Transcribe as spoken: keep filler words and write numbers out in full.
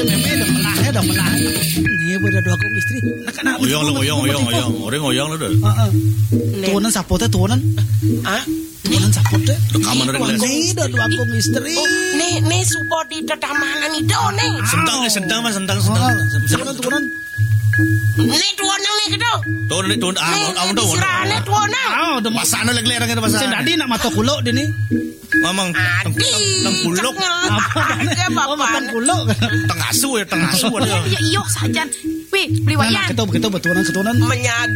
Meme dah melah ya, dah melah. Nih pada dua kong istri. Nak nak. Oyong lah, oyong, oyong, oyong. Orang oyong lah dah. Heeh. Tuanan sapo teh tuanan. Ah? Tuanan sapo teh. Rekaman orang les. Nih dah dua kong istri. Oh, nih nih supo di tetamanan itu nih. Sentang, sentang mas, sentang, sentang. Tuanan tuanan. Nih tuanang nih gitu. Tuan, tuan, ah, Nih ah, nih tuan. disirane tuanang. Ah, udah Masa anu lagi lerang kita masa. Tadi nak mata kulo di ni. Mamang Adi. teng pulok, Apa? Oh, makan kulo. teng asu ya, teng asu ada. Iya, iyo saja. Wih, beli Nah, wayan. kita begitu betulan ketunan. Menyag